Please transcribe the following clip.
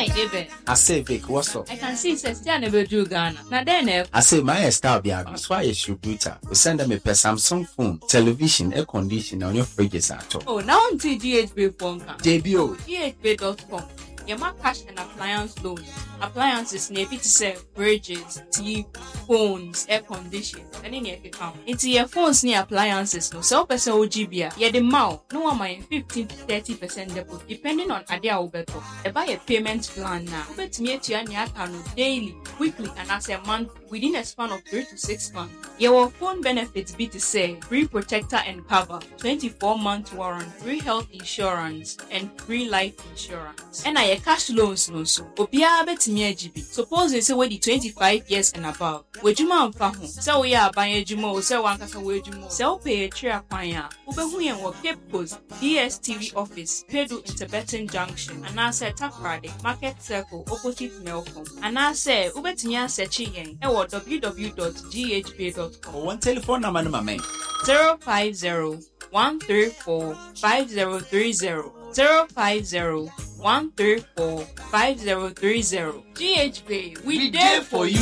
Hi, Ebe. I say, Vic, what's up? I can see says still never do Ghana. Now then, I say, my style be that's why you should brutal. We send them a Samsung phone, television, air conditioner on your fridges at all. Oh, now on GHB phone. JBO. GHB.com. Your cash and appliance loans. Appliances near to sell fridges, TV, phones, air conditioners, and in your account. Into your phones near appliances, no sell person OGBA. Yeah, the mouth, no one mind 15 to 30% deposit, depending on Adia Ubeto. They buy a payment plan now. Bet me to your daily, weekly, and as a month within a span of 3 to 6 months. Your phone benefits be to say free protector and cover, 24-month warranty, free health insurance, and free life insurance. And I cash loans no so. Obia bet me GB. Suppose they say we the 25 years and above. Wejuma amfa ho. Say we are buying ejuma, say one kasa wejuma. Say we pay a tray kwanya. Ubehu yen wo Cape Coast, DSTV office, Pedu Interbetin Junction, and I say Takrade, Market Circle, opposite Melcom. And I say ubetimi search yen e wo www.ghb.com. One telephone number no man. 050-134-5030. 050-134-5030. GHB, we there for you.